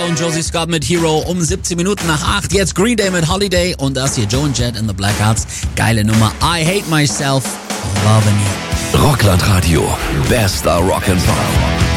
und Josie Scott mit Hero um 17 Minuten nach 8. Jetzt Green Day mit Holiday und das hier Joe and Jet in the Blackhearts. Geile Nummer. I Hate Myself, Loving You. Rockland Radio, bester Rock'n'Pop.